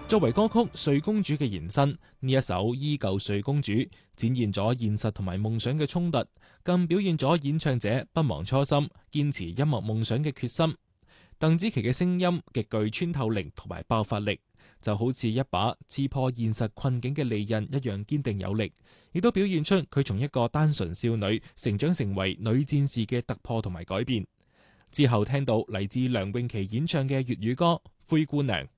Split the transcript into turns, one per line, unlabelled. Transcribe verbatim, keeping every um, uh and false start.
作為歌曲《睡公主》嘅延伸，呢一首《依舊睡公主》展現咗現實同埋夢想嘅衝突，更表現咗演唱者不忘初心、堅持音樂夢想嘅決心。鄧紫棋嘅聲音極具穿透力同埋爆發力，就好似一把刺破現實困境嘅利刃一樣堅定有力，亦都表現出佢從一個單純少女成長成為女戰士嘅突破同埋改變。之後聽到嚟自梁詠琪演唱嘅粵語歌《灰姑娘》。